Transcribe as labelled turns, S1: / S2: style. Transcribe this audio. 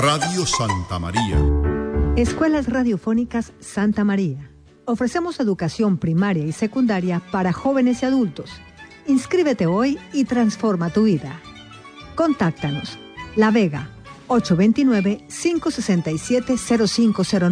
S1: Radio Santa María.
S2: Escuelas Radiofónicas Santa María. Ofrecemos educación primaria y secundaria para jóvenes y adultos. Inscríbete hoy y transforma tu vida. Contáctanos. La Vega, 829-567-0509.